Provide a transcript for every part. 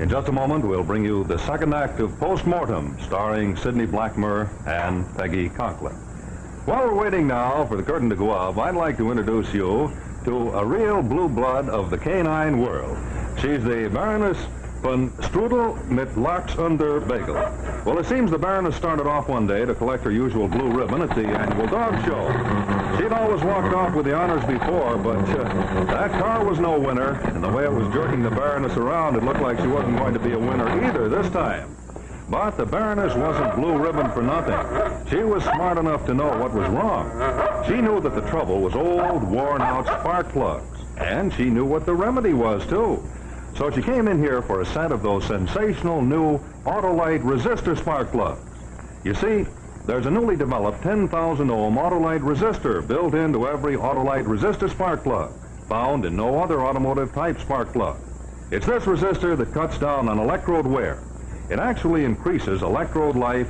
In just a moment, we'll bring you the second act of Postmortem, starring Sidney Blackmer and Peggy Conklin. While we're waiting now for the curtain to go up, I'd like to introduce you to a real blue blood of the canine world. She's the Baroness von Strudel mit Lachsunder Bagel. Well, it seems the Baroness started off one day to collect her usual blue ribbon at the annual dog show. She'd always walked off with the honors before, but that car was no winner, and the way it was jerking the Baroness around, it looked like she wasn't going to be a winner either this time. But the Baroness wasn't blue ribbon for nothing. She was smart enough to know what was wrong. She knew that the trouble was old, worn-out spark plugs, and she knew what the remedy was, too. So she came in here for a set of those sensational new Autolite resistor spark plugs. You see, there's a newly developed 10,000 ohm Autolite resistor built into every Autolite resistor spark plug, found in no other automotive type spark plug. It's this resistor that cuts down on electrode wear. It actually increases electrode life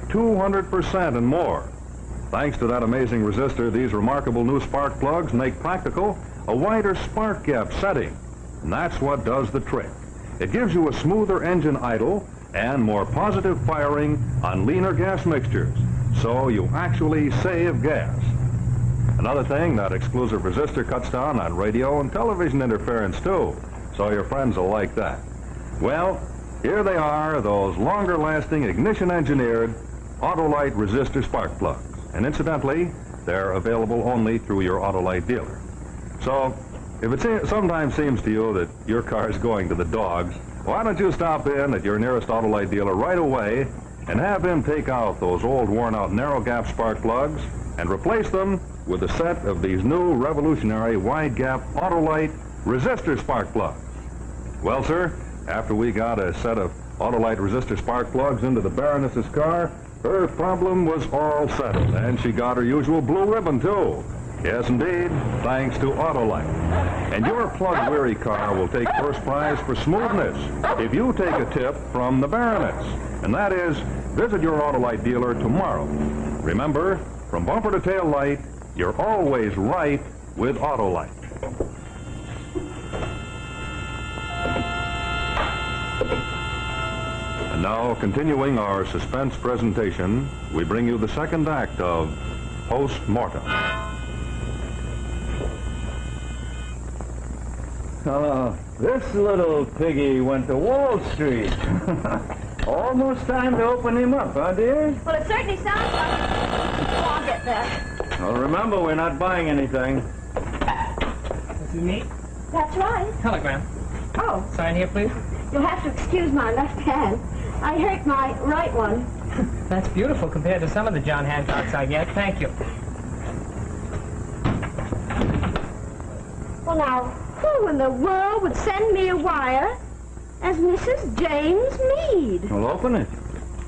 200% and more. Thanks to that amazing resistor, these remarkable new spark plugs make practical a wider spark gap setting. And that's what does the trick. It gives you a smoother engine idle and more positive firing on leaner gas mixtures, so you actually save gas. Another thing, that exclusive resistor cuts down on radio and television interference too, so your friends will like that. Well, here they are, those longer-lasting, ignition-engineered Autolite resistor spark plugs. And incidentally, they're available only through your Autolite dealer. So, if it sometimes seems to you that your car's going to the dogs, why don't you stop in at your nearest Autolite dealer right away and have him take out those old worn-out narrow-gap spark plugs and replace them with a set of these new revolutionary wide-gap Autolite resistor spark plugs. Well, sir, after we got a set of Autolite resistor spark plugs into the Baroness's car, her problem was all settled, and she got her usual blue ribbon, too. Yes, indeed, thanks to Autolite. And your plug-weary car will take first prize for smoothness if you take a tip from the Baroness. And that is, visit your Autolite dealer tomorrow. Remember, from bumper to tail light, you're always right with Autolite. And now, continuing our suspense presentation, we bring you the second act of Postmortem. This little piggy went to Wall Street. Almost time to open him up, huh, dear? Well, it certainly sounds like it. Oh, I'll get there. Well, remember, we're not buying anything. This is me. That's right. Telegram. Oh, Sign here, please. you'll have to excuse my left hand. I hurt my right one. That's beautiful compared to some of the John Hancocks I get. Thank you. Well, now, who in the world would send me a wire as Mrs. James Mead? Well, open it.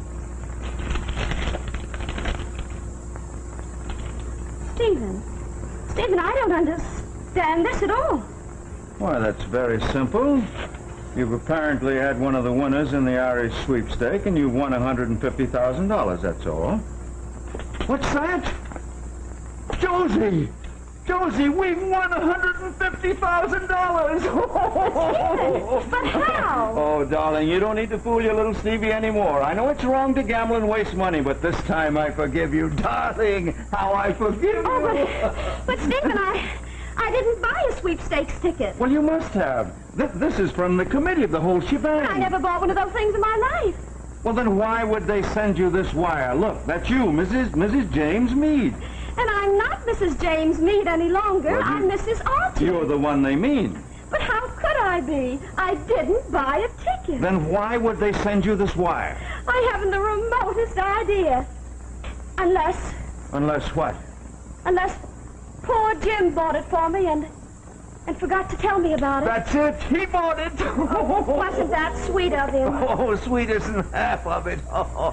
Stephen, I don't understand this at all. Why, that's very simple. You've apparently had one of the winners in the Irish sweepstake, and you've won $150,000, that's all. What's that? Josie! Josie, we've won $150,000! But how? Oh, darling, you don't need to fool your little Stevie anymore. I know it's wrong to gamble and waste money, but this time I forgive you. Darling, how I forgive you. Oh, but Stephen, I didn't buy a sweepstakes ticket. Well, you must have. This is from the committee of the whole shebang. I never bought one of those things in my life. Well, then why would they send you this wire? Look, that's you, Mrs. James Mead. And I'm not Mrs. James Mead any longer. Well, I'm Mrs. Alton. You're the one they mean. But how could I be? I didn't buy a ticket. Then why would they send you this wire? I haven't the remotest idea. Unless Unless what? poor Jim bought it for me and forgot to tell me about it. That's it. He bought it. Wasn't that sweet of him? Oh, sweet isn't half of it. Oh,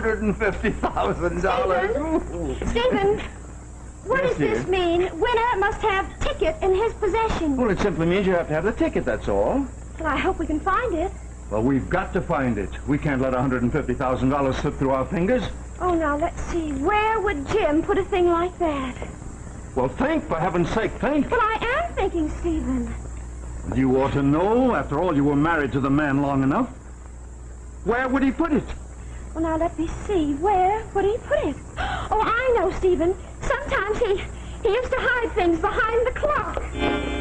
$150,000. Stephen, what Yes, does this dear? mean? Winner must have ticket in his possession. Well, it simply means you have to have the ticket, that's all. Well, I hope we can find it. Well, we've got to find it. We can't let $150,000 slip through our fingers. Oh, now, let's see. Where would Jim put a thing like that? Well, think, for heaven's sake, think. Well, I am thinking, Stephen. You ought to know. After all, you were married to the man long enough. Where would he put it? Well, now, let me see. Where would he put it? Oh, I know, Stephen. Sometimes he used to hide things behind the clock.